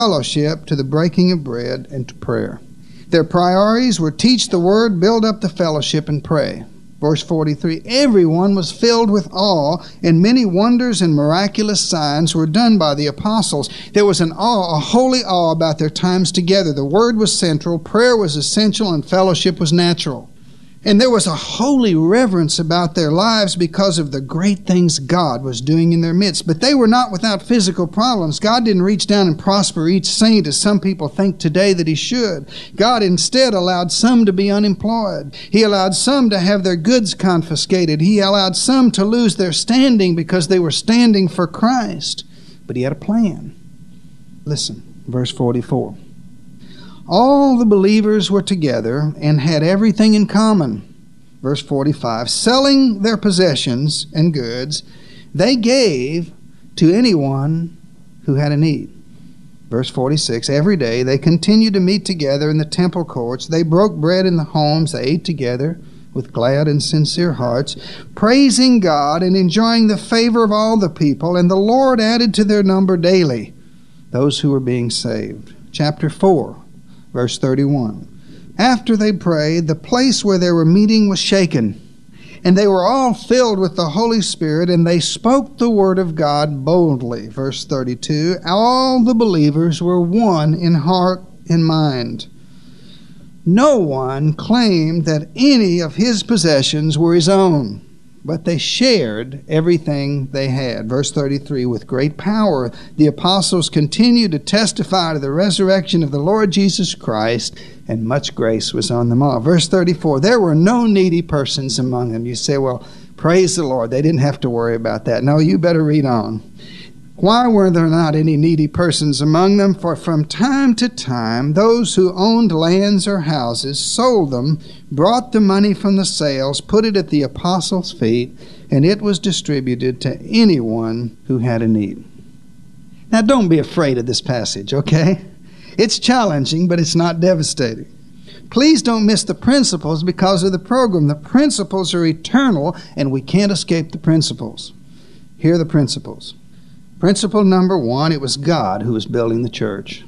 fellowship, to the breaking of bread, and to prayer. Their priorities were teach the word, build up the fellowship, and pray. Verse 43, everyone was filled with awe, and many wonders and miraculous signs were done by the apostles. There was an awe, a holy awe about their times together. The word was central, prayer was essential, and fellowship was natural. And there was a holy reverence about their lives because of the great things God was doing in their midst. But they were not without physical problems. God didn't reach down and prosper each saint as some people think today that He should. God instead allowed some to be unemployed. He allowed some to have their goods confiscated. He allowed some to lose their standing because they were standing for Christ. But He had a plan. Listen, verse 44. All the believers were together and had everything in common. Verse 45, selling their possessions and goods, they gave to anyone who had a need. Verse 46, every day they continued to meet together in the temple courts. They broke bread in the homes. They ate together with glad and sincere hearts, praising God and enjoying the favor of all the people. And the Lord added to their number daily those who were being saved. Chapter 4. Verse 31, after they prayed, the place where they were meeting was shaken, and they were all filled with the Holy Spirit, and they spoke the word of God boldly. Verse 32, all the believers were one in heart and mind. No one claimed that any of his possessions were his own, but they shared everything they had. Verse 33, with great power, the apostles continued to testify to the resurrection of the Lord Jesus Christ, and much grace was on them all. Verse 34, there were no needy persons among them. You say, well, praise the Lord, they didn't have to worry about that. No, you better read on. Why were there not any needy persons among them? For from time to time, those who owned lands or houses sold them, brought the money from the sales, put it at the apostles' feet, and it was distributed to anyone who had a need. Now, don't be afraid of this passage, okay? It's challenging, but it's not devastating. Please don't miss the principles because of the program. The principles are eternal, and we can't escape the principles. Here are the principles. Principle number 1, it was God who was building the church.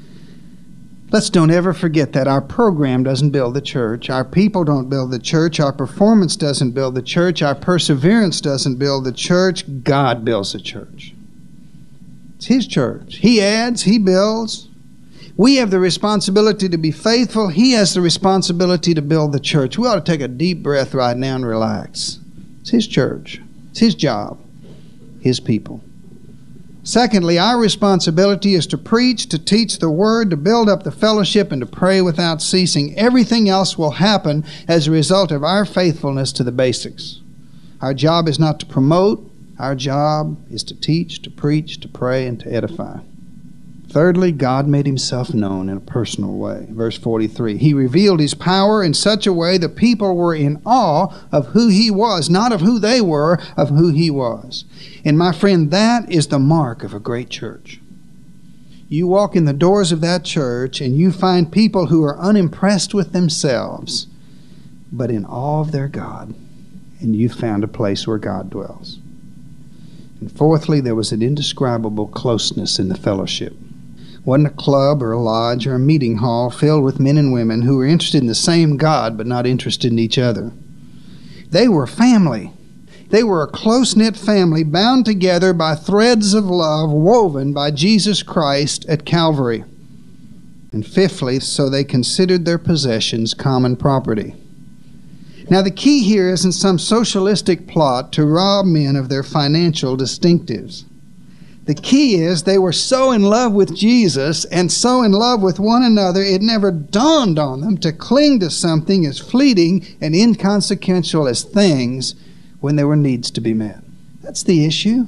Let's don't ever forget that. Our program doesn't build the church. Our people don't build the church. Our performance doesn't build the church. Our perseverance doesn't build the church. God builds the church. It's His church. He adds, He builds. We have the responsibility to be faithful. He has the responsibility to build the church. We ought to take a deep breath right now and relax. It's His church. It's His job. His people. Secondly, our responsibility is to preach, to teach the Word, to build up the fellowship, and to pray without ceasing. Everything else will happen as a result of our faithfulness to the basics. Our job is not to promote. Our job is to teach, to preach, to pray, and to edify. Thirdly, God made Himself known in a personal way. Verse 43, He revealed His power in such a way the people were in awe of who He was, not of who they were, of who He was. And my friend, that is the mark of a great church. You walk in the doors of that church and you find people who are unimpressed with themselves, but in awe of their God. And you found a place where God dwells. And fourthly, there was an indescribable closeness in the fellowship. It wasn't a club or a lodge or a meeting hall filled with men and women who were interested in the same God but not interested in each other. They were family. They were a close-knit family bound together by threads of love woven by Jesus Christ at Calvary. And fifthly, so they considered their possessions common property. Now the key here isn't some socialistic plot to rob men of their financial distinctives. The key is they were so in love with Jesus and so in love with one another, it never dawned on them to cling to something as fleeting and inconsequential as things when there were needs to be met. That's the issue.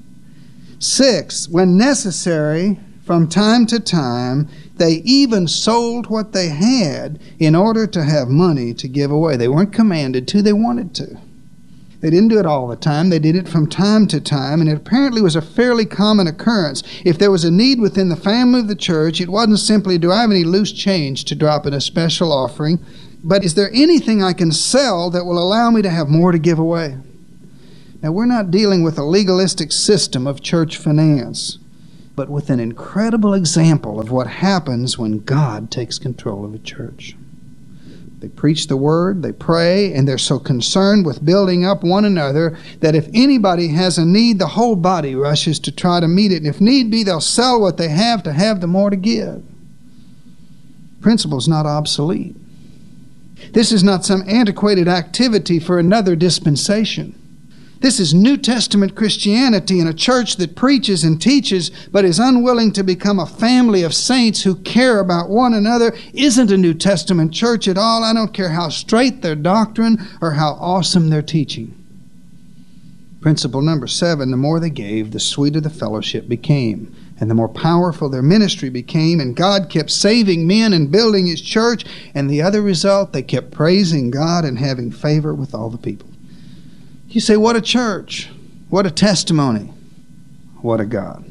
6, when necessary, from time to time, they even sold what they had in order to have money to give away. They weren't commanded to, they wanted to. They didn't do it all the time. They did it from time to time, and it apparently was a fairly common occurrence. If there was a need within the family of the church, it wasn't simply, do I have any loose change to drop in a special offering, but is there anything I can sell that will allow me to have more to give away? Now, we're not dealing with a legalistic system of church finance. but with an incredible example of what happens when God takes control of a church. They preach the Word, they pray, and they're so concerned with building up one another that if anybody has a need, the whole body rushes to try to meet it. And if need be, they'll sell what they have to have the more to give. Principle's not obsolete. This is not some antiquated activity for another dispensation. This is New Testament Christianity in a church that preaches and teaches but is unwilling to become a family of saints who care about one another. Isn't a New Testament church at all. I don't care how straight their doctrine or how awesome their teaching. Principle number 7, the more they gave, the sweeter the fellowship became, and the more powerful their ministry became, and God kept saving men and building His church, and the other result, they kept praising God and having favor with all the people. You say, what a church, what a testimony, what a God.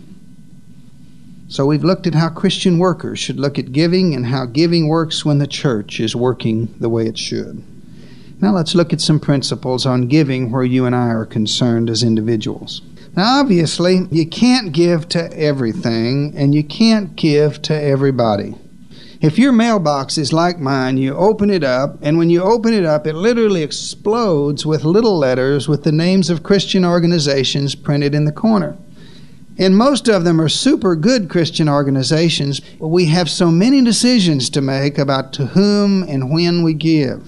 So we've looked at how Christian workers should look at giving and how giving works when the church is working the way it should. Now let's look at some principles on giving where you and I are concerned as individuals. Now obviously, you can't give to everything and you can't give to everybody. If your mailbox is like mine, you open it up, and when you open it up, it literally explodes with little letters with the names of Christian organizations printed in the corner. And most of them are super good Christian organizations, but we have so many decisions to make about to whom and when we give.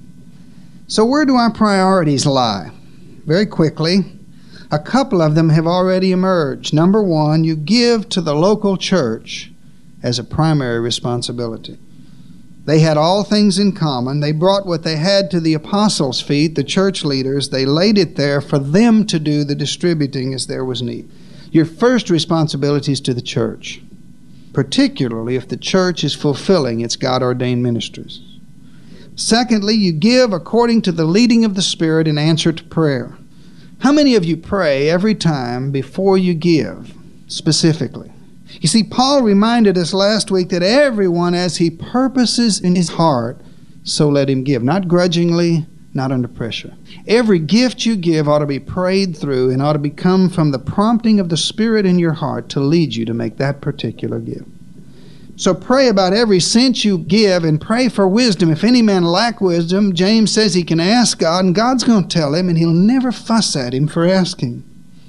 So where do our priorities lie? Very quickly, a couple of them have already emerged. Number one, you give to the local church as a primary responsibility. They had all things in common. They brought what they had to the apostles' feet, the church leaders. They laid it there for them to do the distributing as there was need. Your first responsibility is to the church, particularly if the church is fulfilling its God-ordained ministries. Secondly, you give according to the leading of the Spirit in answer to prayer. How many of you pray every time before you give, specifically? You see, Paul reminded us last week that everyone, as he purposes in his heart, so let him give. Not grudgingly, not under pressure. Every gift you give ought to be prayed through and ought to become from the prompting of the Spirit in your heart to lead you to make that particular gift. So pray about every cent you give and pray for wisdom. If any man lack wisdom, James says he can ask God, and God's going to tell him, and He'll never fuss at him for asking.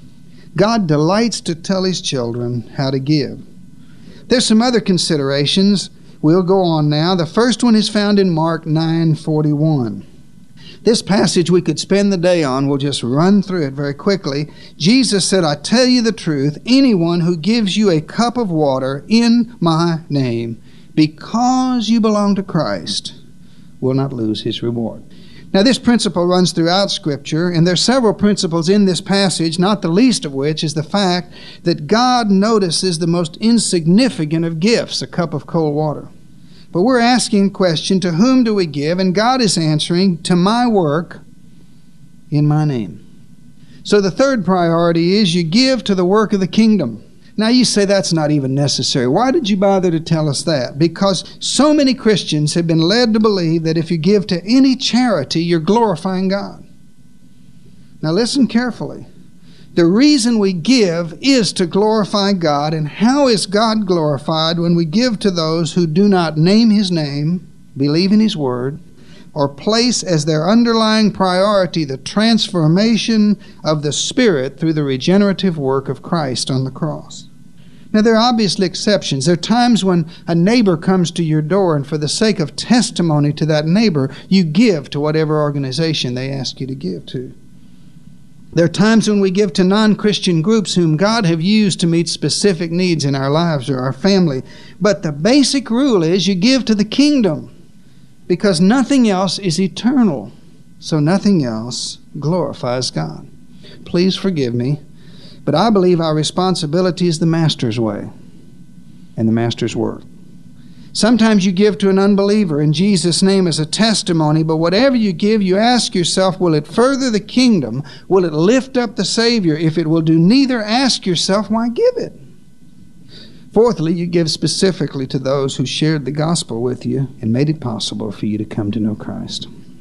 God delights to tell His children how to give. There's some other considerations. We'll go on now. The first one is found in Mark 9:41. This passage we could spend the day on. We'll just run through it very quickly. Jesus said, I tell you the truth, anyone who gives you a cup of water in my name, because you belong to Christ, will not lose his reward. Now, this principle runs throughout Scripture, and there are several principles in this passage, not the least of which is the fact that God notices the most insignificant of gifts, a cup of cold water. But we're asking the question, to whom do we give? And God is answering, to my work in my name. So the third priority is you give to the work of the kingdom. Now you say that's not even necessary. Why did you bother to tell us that? Because so many Christians have been led to believe that if you give to any charity, you're glorifying God. Now listen carefully. The reason we give is to glorify God. And how is God glorified? When we give to those who do not name His name, believe in His word, or place as their underlying priority the transformation of the Spirit through the regenerative work of Christ on the cross. Now, there are obviously exceptions. There are times when a neighbor comes to your door, and for the sake of testimony to that neighbor, you give to whatever organization they ask you to give to. There are times when we give to non-Christian groups whom God have used to meet specific needs in our lives or our family. But the basic rule is you give to the kingdom, because nothing else is eternal, so nothing else glorifies God. Please forgive me, but I believe our responsibility is the Master's way and the Master's work. Sometimes you give to an unbeliever in Jesus' name as a testimony, but whatever you give, you ask yourself, will it further the kingdom? Will it lift up the Savior? If it will do neither, ask yourself, why give it? Fourthly, you give specifically to those who shared the gospel with you and made it possible for you to come to know Christ.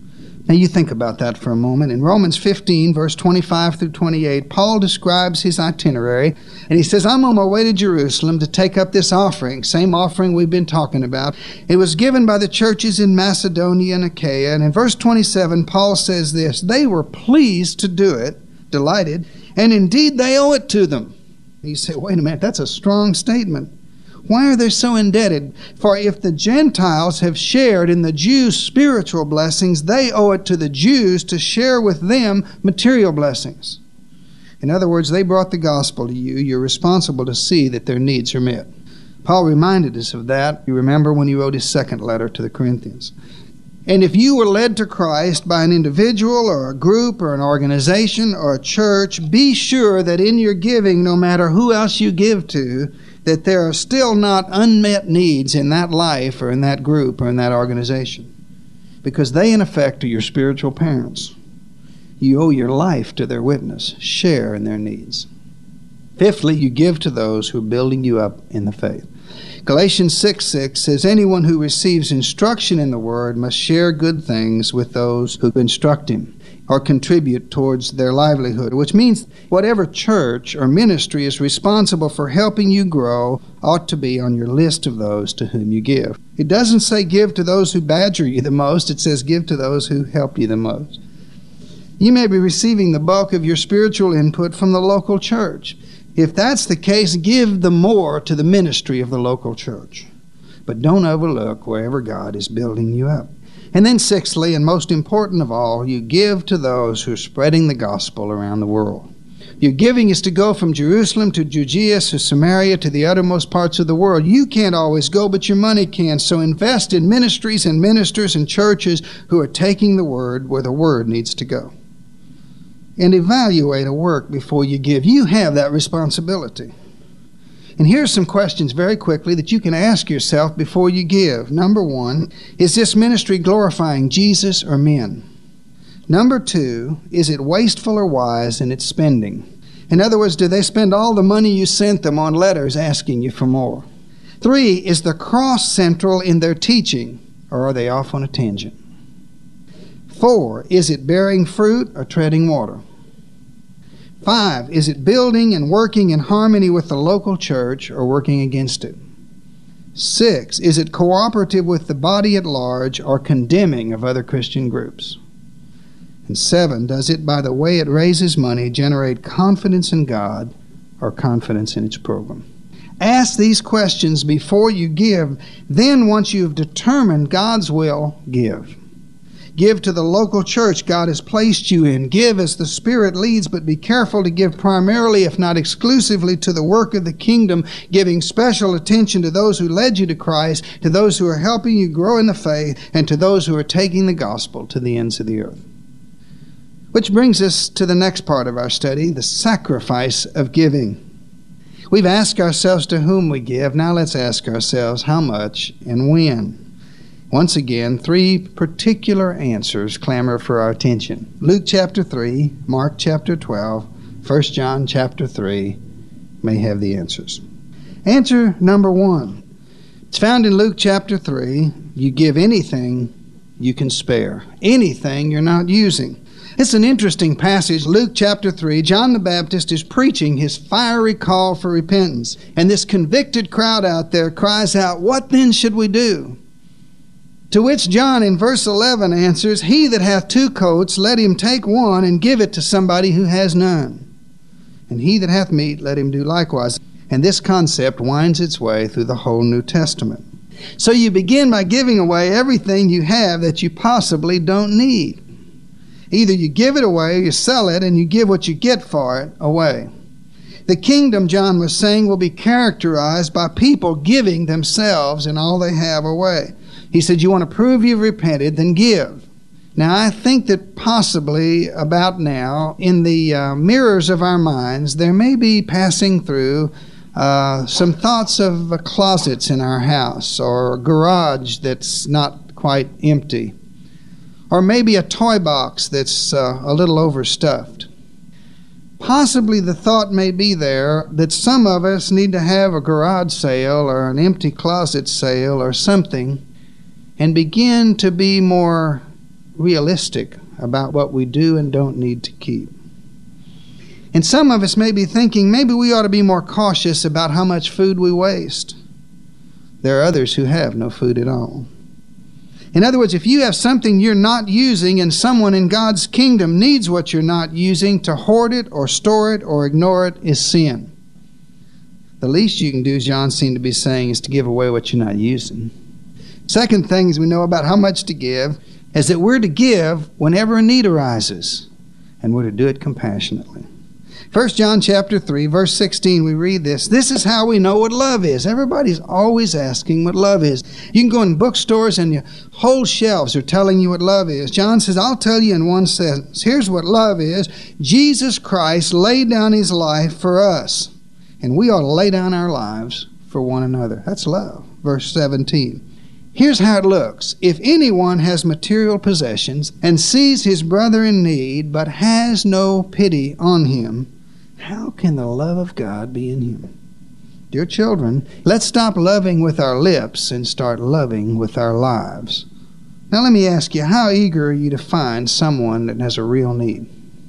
Now you think about that for a moment. In Romans 15, verse 25 through 28, Paul describes his itinerary, and he says, I'm on my way to Jerusalem to take up this offering, same offering we've been talking about. It was given by the churches in Macedonia and Achaia. And in verse 27, Paul says this, they were pleased to do it, delighted, and indeed they owe it to them. You say, wait a minute, that's a strong statement. Why are they so indebted? For if the Gentiles have shared in the Jews' spiritual blessings, they owe it to the Jews to share with them material blessings. In other words, they brought the gospel to you. You're responsible to see that their needs are met. Paul reminded us of that, you remember, when he wrote his second letter to the Corinthians. And if you were led to Christ by an individual or a group or an organization or a church, be sure that in your giving, no matter who else you give to, that there are still not unmet needs in that life or in that group or in that organization. Because they, in effect, are your spiritual parents. You owe your life to their witness. Share in their needs. Fifthly, you give to those who are building you up in the faith. Galatians 6:6 says, anyone who receives instruction in the Word must share good things with those who instruct him or contribute towards their livelihood, which means whatever church or ministry is responsible for helping you grow ought to be on your list of those to whom you give. It doesn't say give to those who badger you the most. It says give to those who help you the most. You may be receiving the bulk of your spiritual input from the local church. If that's the case, give the more to the ministry of the local church. But don't overlook wherever God is building you up. And then sixthly, and most important of all, you give to those who are spreading the gospel around the world. Your giving is to go from Jerusalem to Judea to Samaria to the uttermost parts of the world. You can't always go, but your money can. So invest in ministries and ministers and churches who are taking the word where the word needs to go. And evaluate a work before you give. You have that responsibility. And here's some questions very quickly that you can ask yourself before you give. Number one, is this ministry glorifying Jesus or men? Number two, is it wasteful or wise in its spending? In other words, do they spend all the money you sent them on letters asking you for more? Three, is the cross central in their teaching, or are they off on a tangent? Four, is it bearing fruit or treading water? 5, is it building and working in harmony with the local church or working against it? 6, is it cooperative with the body at large or condemning of other Christian groups? And 7, does it, by the way it raises money, generate confidence in God or confidence in its program? Ask these questions before you give. Then, once you've determined God's will, give. Give to the local church God has placed you in. Give as the Spirit leads, but be careful to give primarily, if not exclusively, to the work of the kingdom, giving special attention to those who led you to Christ, to those who are helping you grow in the faith, and to those who are taking the gospel to the ends of the earth. Which brings us to the next part of our study, the sacrifice of giving. We've asked ourselves to whom we give. Now let's ask ourselves how much and when. Once again, 3 particular answers clamor for our attention. Luke chapter 3, Mark chapter 12, 1 John chapter 3 may have the answers. Answer number 1. It's found in Luke chapter 3. You give anything you can spare. Anything you're not using. It's an interesting passage. Luke chapter 3, John the Baptist is preaching his fiery call for repentance. And this convicted crowd out there cries out, "What then should we do?" To which John in verse 11 answers, "He that hath 2 coats, let him take one and give it to somebody who has none. And he that hath meat, let him do likewise." And this concept winds its way through the whole New Testament. So you begin by giving away everything you have that you possibly don't need. Either you give it away or you sell it and you give what you get for it away. The kingdom, John was saying, will be characterized by people giving themselves and all they have away. He said, you want to prove you've repented, then give. Now, I think that possibly about now, in the mirrors of our minds, there may be passing through some thoughts of closets in our house, or a garage that's not quite empty, or maybe a toy box that's a little overstuffed. Possibly the thought may be there that some of us need to have a garage sale or an empty closet sale or something, and begin to be more realistic about what we do and don't need to keep. And some of us may be thinking maybe we ought to be more cautious about how much food we waste. There are others who have no food at all. In other words, if you have something you're not using and someone in God's kingdom needs what you're not using, to hoard it or store it or ignore it is sin. The least you can do, as John seemed to be saying, is to give away what you're not using. Second thing is we know about how much to give is that we're to give whenever a need arises, and we're to do it compassionately. 1 John chapter 3, verse 16, we read this. This is how we know what love is. Everybody's always asking what love is. You can go in bookstores and your whole shelves are telling you what love is. John says, I'll tell you in one sentence. Here's what love is. Jesus Christ laid down his life for us. And we ought to lay down our lives for one another. That's love. Verse 17. Here's how it looks. If anyone has material possessions and sees his brother in need but has no pity on him, how can the love of God be in him? Dear children, let's stop loving with our lips and start loving with our lives. Now let me ask you, how eager are you to find someone that has a real need?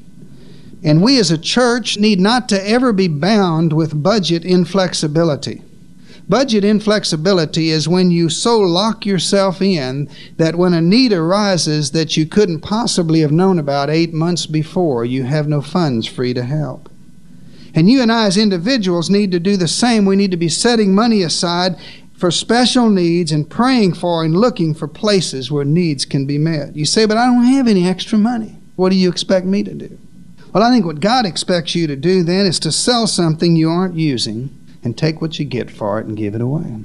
And we as a church need not to ever be bound with budget inflexibility. Budget inflexibility is when you so lock yourself in that when a need arises that you couldn't possibly have known about 8 months before, you have no funds free to help. And you and I as individuals need to do the same. We need to be setting money aside for special needs and praying for and looking for places where needs can be met. You say, but I don't have any extra money. What do you expect me to do? Well, I think what God expects you to do then is to sell something you aren't using and take what you get for it and give it away.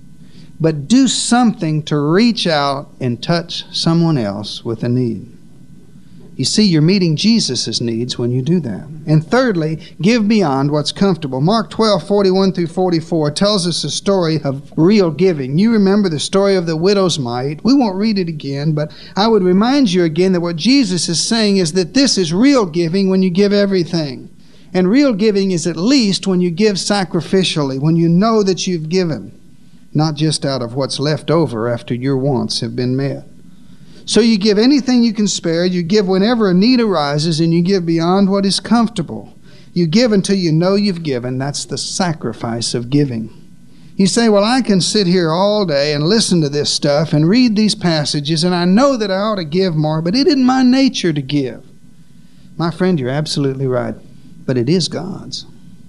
But do something to reach out and touch someone else with a need. You see, you're meeting Jesus' needs when you do that. And thirdly, give beyond what's comfortable. Mark 12:41-44 tells us a story of real giving. You remember the story of the widow's mite. We won't read it again, but I would remind you again that what Jesus is saying is that this is real giving when you give everything. And real giving is at least when you give sacrificially, when you know that you've given, not just out of what's left over after your wants have been met. So you give anything you can spare, you give whenever a need arises, and you give beyond what is comfortable. You give until you know you've given. That's the sacrifice of giving. You say, well, I can sit here all day and listen to this stuff and read these passages, and I know that I ought to give more, but it isn't my nature to give. My friend, you're absolutely right, but it is God's.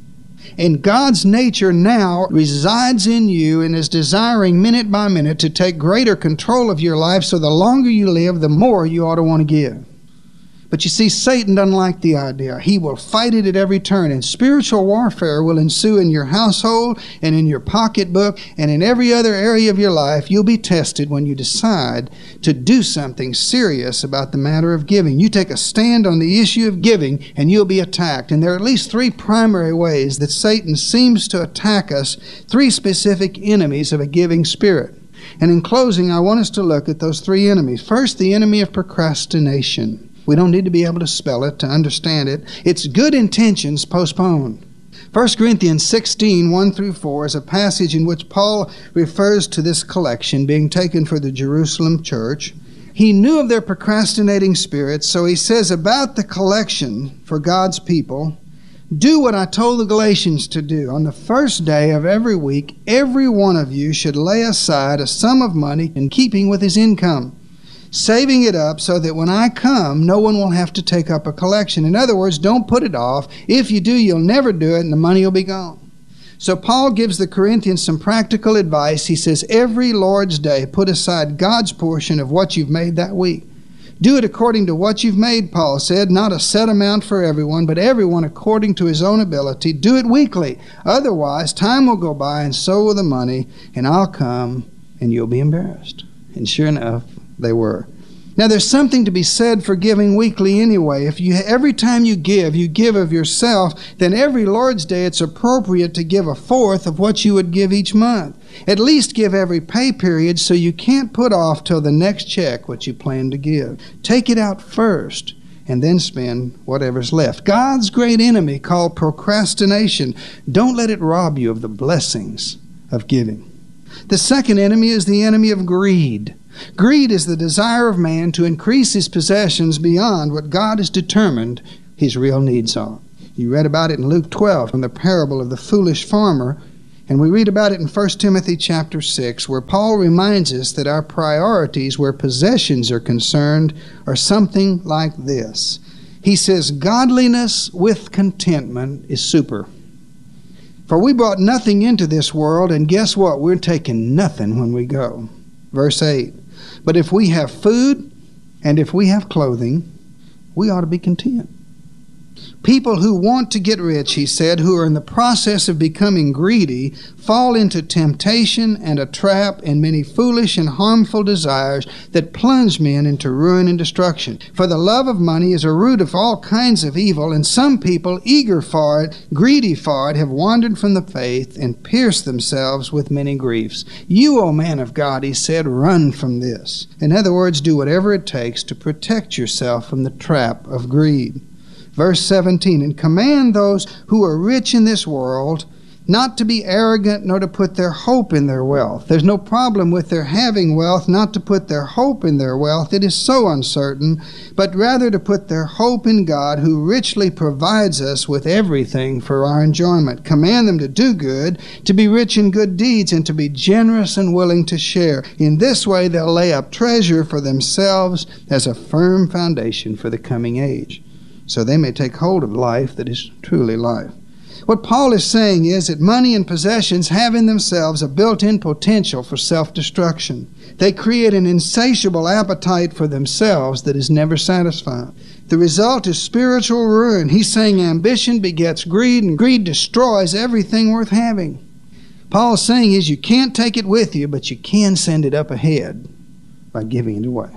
And God's nature now resides in you and is desiring minute by minute to take greater control of your life, so the longer you live, the more you ought to want to give. But you see, Satan doesn't like the idea. He will fight it at every turn, and spiritual warfare will ensue in your household and in your pocketbook and in every other area of your life. You'll be tested when you decide to do something serious about the matter of giving. You take a stand on the issue of giving, and you'll be attacked. And there are at least three primary ways that Satan seems to attack us, three specific enemies of a giving spirit. And in closing, I want us to look at those three enemies. First, the enemy of procrastination. We don't need to be able to spell it to understand it. It's good intentions postponed. 1 Corinthians 16, 1-4 is a passage in which Paul refers to this collection being taken for the Jerusalem church. He knew of their procrastinating spirits, so he says about the collection for God's people, do what I told the Galatians to do. On the first day of every week, every one of you should lay aside a sum of money in keeping with his income, saving it up so that when I come, no one will have to take up a collection. In other words, don't put it off. If you do, you'll never do it, and the money will be gone. So Paul gives the Corinthians some practical advice. He says, every Lord's Day, put aside God's portion of what you've made that week. Do it according to what you've made, Paul said, not a set amount for everyone, but everyone according to his own ability. Do it weekly. Otherwise, time will go by, and so will the money, and I'll come, and you'll be embarrassed. And sure enough, they were. Now, there's something to be said for giving weekly anyway. If every time you give of yourself, then every Lord's Day it's appropriate to give a fourth of what you would give each month. At least give every pay period, so you can't put off till the next check what you plan to give. Take it out first and then spend whatever's left. God's great enemy called procrastination. Don't let it rob you of the blessings of giving. The second enemy is the enemy of greed. Greed is the desire of man to increase his possessions beyond what God has determined his real needs are. You read about it in Luke 12 from the parable of the foolish farmer, and we read about it in 1 Timothy chapter 6, where Paul reminds us that our priorities where possessions are concerned are something like this. He says, godliness with contentment is super. For we brought nothing into this world, and guess what? We're taking nothing when we go. Verse 8, but if we have food and if we have clothing, we ought to be content. People who want to get rich, he said, who are in the process of becoming greedy, fall into temptation and a trap and many foolish and harmful desires that plunge men into ruin and destruction. For the love of money is a root of all kinds of evil, and some people, eager for it, greedy for it, have wandered from the faith and pierced themselves with many griefs. You, O man of God, he said, run from this. In other words, do whatever it takes to protect yourself from the trap of greed. Verse 17, and command those who are rich in this world not to be arrogant nor to put their hope in their wealth. There's no problem with their having wealth, not to put their hope in their wealth. It is so uncertain, but rather to put their hope in God, who richly provides us with everything for our enjoyment. Command them to do good, to be rich in good deeds, and to be generous and willing to share. In this way they'll lay up treasure for themselves as a firm foundation for the coming age, so they may take hold of life that is truly life. What Paul is saying is that money and possessions have in themselves a built-in potential for self-destruction. They create an insatiable appetite for themselves that is never satisfied. The result is spiritual ruin. He's saying ambition begets greed, and greed destroys everything worth having. Paul's saying is you can't take it with you, but you can send it up ahead by giving it away.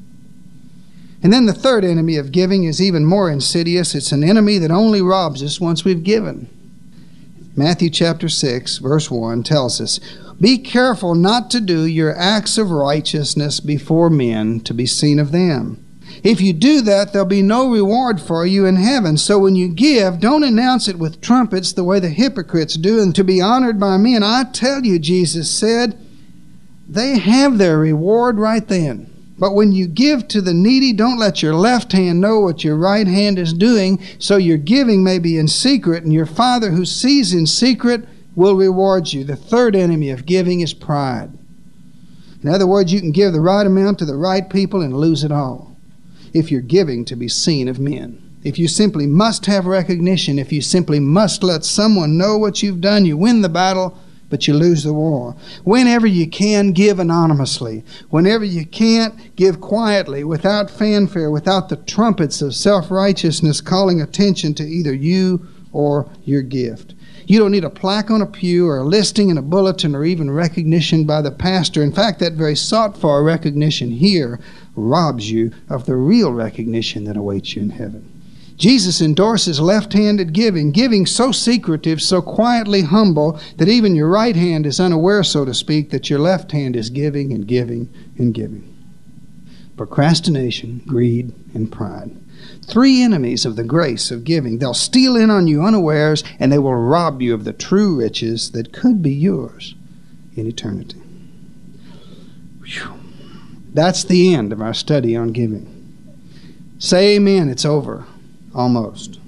And then the third enemy of giving is even more insidious. It's an enemy that only robs us once we've given. Matthew chapter 6, verse 1 tells us, be careful not to do your acts of righteousness before men to be seen of them. If you do that, there'll be no reward for you in heaven. So when you give, don't announce it with trumpets the way the hypocrites do, and to be honored by men. I tell you, Jesus said, they have their reward right then. But when you give to the needy, don't let your left hand know what your right hand is doing, so your giving may be in secret, and your Father who sees in secret will reward you. The third enemy of giving is pride. In other words, you can give the right amount to the right people and lose it all if you're giving to be seen of men. If you simply must have recognition, if you simply must let someone know what you've done, you win the battle, but you lose the war. Whenever you can, give anonymously. Whenever you can't, give quietly, without fanfare, without the trumpets of self-righteousness calling attention to either you or your gift. You don't need a plaque on a pew or a listing in a bulletin or even recognition by the pastor. In fact, that very sought-for recognition here robs you of the real recognition that awaits you in heaven. Jesus endorses left-handed giving, giving so secretive, so quietly humble, that even your right hand is unaware, so to speak, that your left hand is giving and giving and giving. Procrastination, greed, and pride. Three enemies of the grace of giving. They'll steal in on you unawares, and they will rob you of the true riches that could be yours in eternity. Whew. That's the end of our study on giving. Say amen, it's over. Almost.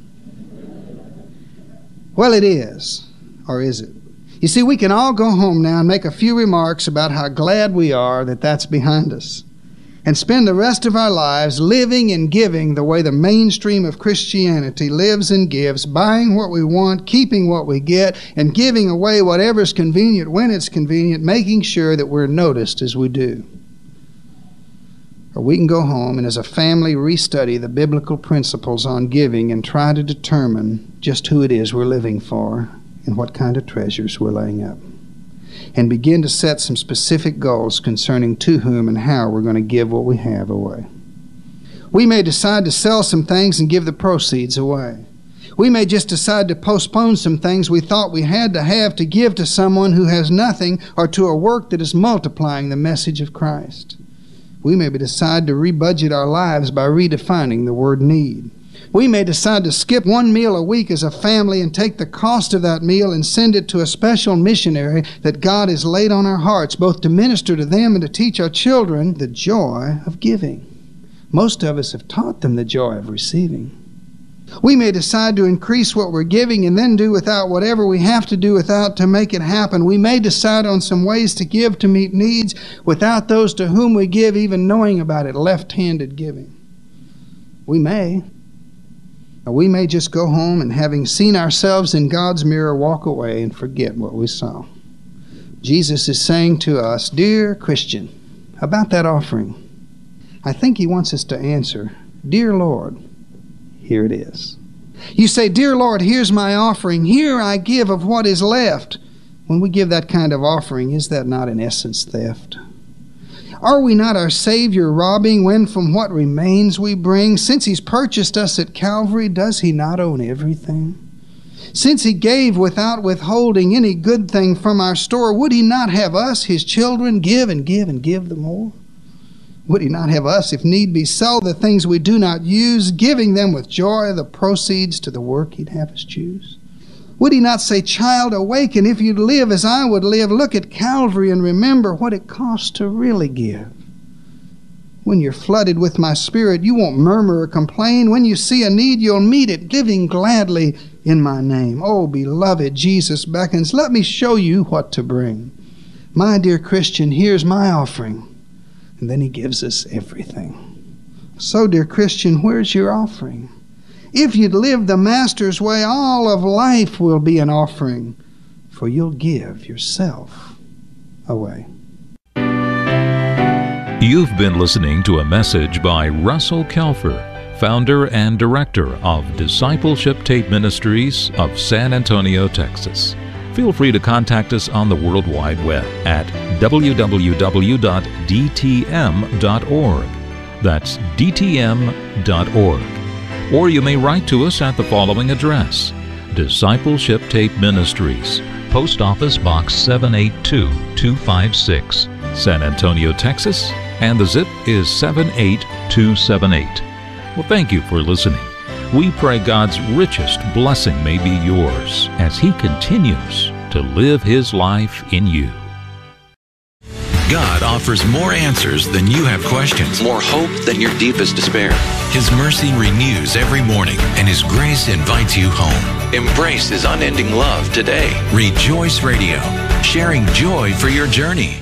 Well, it is. Or is it? You see, we can all go home now and make a few remarks about how glad we are that that's behind us, and spend the rest of our lives living and giving the way the mainstream of Christianity lives and gives, buying what we want, keeping what we get, and giving away whatever's convenient when it's convenient, making sure that we're noticed as we do. Or we can go home and as a family restudy the biblical principles on giving and try to determine just who it is we're living for and what kind of treasures we're laying up. And begin to set some specific goals concerning to whom and how we're going to give what we have away. We may decide to sell some things and give the proceeds away. We may just decide to postpone some things we thought we had to have to give to someone who has nothing, or to a work that is multiplying the message of Christ. We maybe decide to rebudget our lives by redefining the word need. We may decide to skip one meal a week as a family and take the cost of that meal and send it to a special missionary that God has laid on our hearts, both to minister to them and to teach our children the joy of giving. Most of us have taught them the joy of receiving. We may decide to increase what we're giving and then do without whatever we have to do without to make it happen. We may decide on some ways to give to meet needs without those to whom we give even knowing about it, left-handed giving. We may. Or we may just go home and, having seen ourselves in God's mirror, walk away and forget what we saw. Jesus is saying to us, dear Christian, about that offering, I think He wants us to answer, Dear Lord, here it is. You say, Dear Lord, here's my offering. Here I give of what is left. When we give that kind of offering, is that not in essence theft? Are we not our Savior robbing when from what remains we bring? Since He's purchased us at Calvary, does He not own everything? Since He gave without withholding any good thing from our store, would He not have us, His children, give and give and give the more? Would He not have us, if need be, sell the things we do not use, giving them with joy the proceeds to the work He'd have us choose? Would He not say, Child, awaken, if you'd live as I would live, look at Calvary and remember what it costs to really give. When you're flooded with my Spirit, you won't murmur or complain. When you see a need, you'll meet it, giving gladly in my name. Oh, beloved, Jesus beckons, let me show you what to bring. My dear Christian, here's my offering. And then He gives us everything. So, dear Christian, where's your offering? If you'd live the Master's way, all of life will be an offering, for you'll give yourself away. You've been listening to a message by Russell Kelfer, founder and director of Discipleship Tape Ministries of San Antonio, Texas. Feel free to contact us on the World Wide Web at www.dtm.org. That's dtm.org. Or you may write to us at the following address: Discipleship Tape Ministries, Post Office Box 782256, San Antonio, Texas, and the zip is 78278. Well, thank you for listening. We pray God's richest blessing may be yours as He continues to live His life in you. God offers more answers than you have questions, more hope than your deepest despair. His mercy renews every morning, and His grace invites you home. Embrace His unending love today. Rejoice Radio, sharing joy for your journey.